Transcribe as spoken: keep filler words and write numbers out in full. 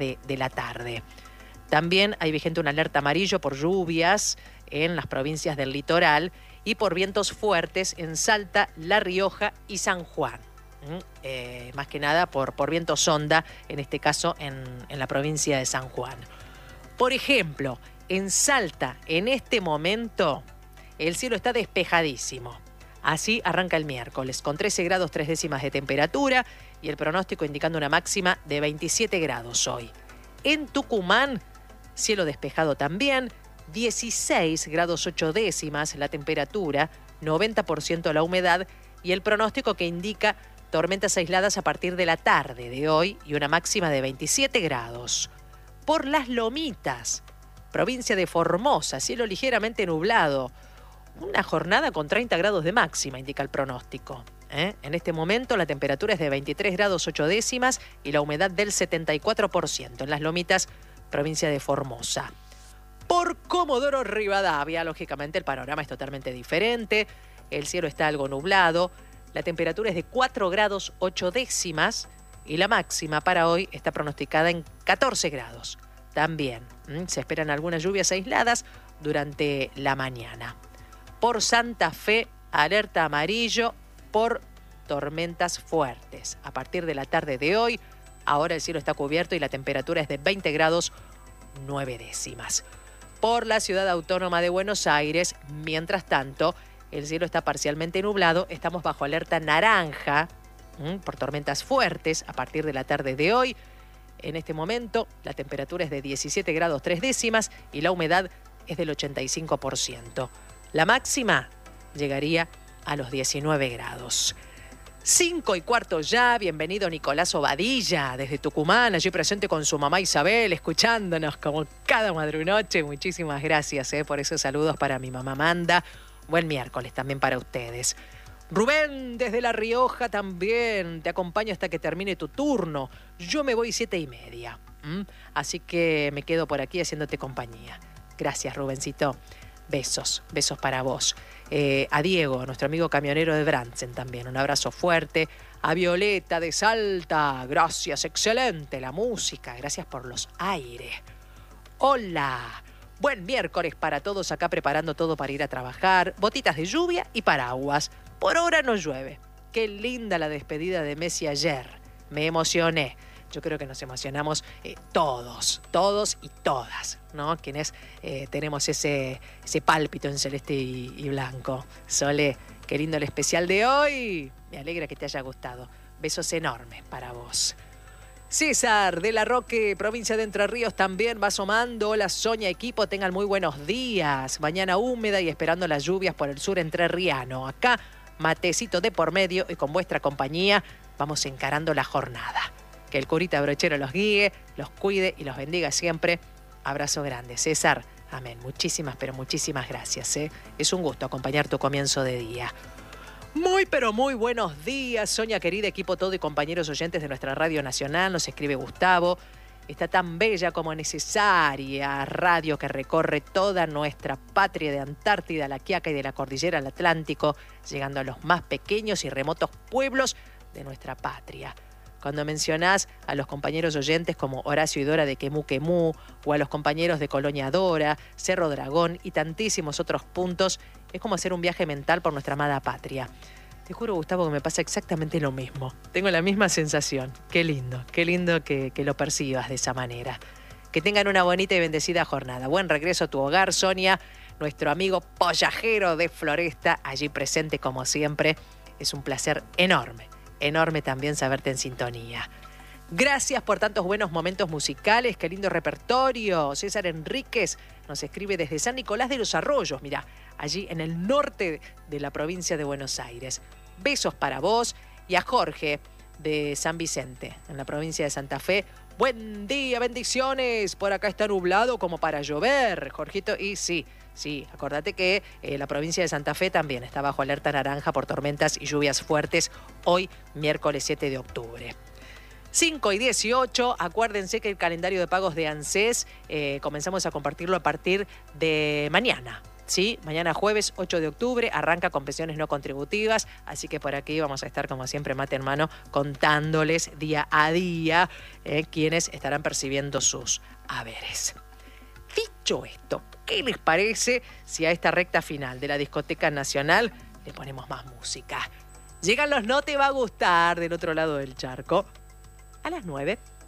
de, de la tarde. También hay vigente una alerta amarillo por lluvias en las provincias del litoral y por vientos fuertes en Salta, La Rioja y San Juan. ¿Mm? Eh, más que nada por, por viento sonda, en este caso en, en la provincia de San Juan. Por ejemplo, en Salta, en este momento, el cielo está despejadísimo. Así arranca el miércoles, con trece grados tres décimas de temperatura y el pronóstico indicando una máxima de veintisiete grados hoy. En Tucumán, cielo despejado también, dieciséis grados ocho décimas la temperatura, noventa por ciento la humedad y el pronóstico que indica tormentas aisladas a partir de la tarde de hoy y una máxima de veintisiete grados. Por las Lomitas, provincia de Formosa, cielo ligeramente nublado. Una jornada con treinta grados de máxima, indica el pronóstico. ¿Eh? En este momento la temperatura es de veintitrés grados ocho décimas y la humedad del setenta y cuatro por ciento en las Lomitas, provincia de Formosa. Por Comodoro Rivadavia, lógicamente el panorama es totalmente diferente. El cielo está algo nublado. La temperatura es de cuatro grados ocho décimas y la máxima para hoy está pronosticada en catorce grados. También ¿m? se esperan algunas lluvias aisladas durante la mañana. Por Santa Fe, alerta amarillo por tormentas fuertes. A partir de la tarde de hoy, ahora el cielo está cubierto y la temperatura es de veinte grados nueve décimas. Por la ciudad autónoma de Buenos Aires, mientras tanto, el cielo está parcialmente nublado. Estamos bajo alerta naranja ¿m? por tormentas fuertes a partir de la tarde de hoy. En este momento, la temperatura es de diecisiete grados tres décimas y la humedad es del ochenta y cinco por ciento. La máxima llegaría a los diecinueve grados. Cinco y cuarto ya, bienvenido Nicolás Obadilla desde Tucumán, allí presente con su mamá Isabel, escuchándonos como cada madrunoche. Muchísimas gracias eh, por esos saludos para mi mamá Amanda. Buen miércoles también para ustedes. Rubén desde La Rioja también, te acompaño hasta que termine tu turno. Yo me voy siete y media, ¿m? Así que me quedo por aquí haciéndote compañía. Gracias, Rubencito. Besos, besos para vos. Eh, a Diego, nuestro amigo camionero de Brandsen también, un abrazo fuerte. A Violeta de Salta, gracias, excelente la música, gracias por los aires. Hola, buen miércoles para todos acá preparando todo para ir a trabajar. Botitas de lluvia y paraguas. Por ahora no llueve. Qué linda la despedida de Messi ayer. Me emocioné. Yo creo que nos emocionamos eh, todos, todos y todas, ¿no? Quienes eh, tenemos ese, ese pálpito en celeste y, y blanco. Sole, qué lindo el especial de hoy. Me alegra que te haya gustado. Besos enormes para vos. César de La Roque, provincia de Entre Ríos, también va asomando. Hola, Sonia, equipo, tengan muy buenos días. Mañana húmeda y esperando las lluvias por el sur entrerriano. Acá, matecito de por medio y con vuestra compañía vamos encarando la jornada. Que el curita brochero los guíe, los cuide y los bendiga siempre. Abrazo grande, César. Amén. Muchísimas, pero muchísimas gracias. ¿eh? Es un gusto acompañar tu comienzo de día. Muy, pero muy buenos días, Sonia querida, equipo todo y compañeros oyentes de nuestra Radio Nacional. Nos escribe Gustavo. Está tan bella como necesaria radio que recorre toda nuestra patria de Antártida, La Quiaca y de la Cordillera al Atlántico, llegando a los más pequeños y remotos pueblos de nuestra patria. Cuando mencionás a los compañeros oyentes como Horacio y Dora de Quemú Quemú, o a los compañeros de Colonia Dora, Cerro Dragón y tantísimos otros puntos, es como hacer un viaje mental por nuestra amada patria. Te juro, Gustavo, que me pasa exactamente lo mismo. Tengo la misma sensación. Qué lindo, qué lindo que, que lo percibas de esa manera. Que tengan una bonita y bendecida jornada. Buen regreso a tu hogar, Sonia, nuestro amigo pollajero de Floresta, allí presente como siempre. Es un placer enorme. Enorme también saberte en sintonía. Gracias por tantos buenos momentos musicales, qué lindo repertorio. César Enríquez nos escribe desde San Nicolás de los Arroyos, mirá, allí en el norte de la provincia de Buenos Aires. Besos para vos y a Jorge de San Vicente, en la provincia de Santa Fe. Buen día, bendiciones. Por acá está nublado como para llover, Jorgito. Y sí, sí, acordate que eh, la provincia de Santa Fe también está bajo alerta naranja por tormentas y lluvias fuertes hoy, miércoles siete de octubre. cinco y dieciocho, acuérdense que el calendario de pagos de ANSES eh, comenzamos a compartirlo a partir de mañana. Sí, mañana jueves ocho de octubre arranca con pensiones no contributivas, así que por aquí vamos a estar como siempre mate en mano contándoles día a día eh, quienes estarán percibiendo sus haberes. Dicho esto, ¿qué les parece si a esta recta final de la Discoteca Nacional le ponemos más música? Llegan los No Te Va a Gustar del otro lado del charco a las nueve.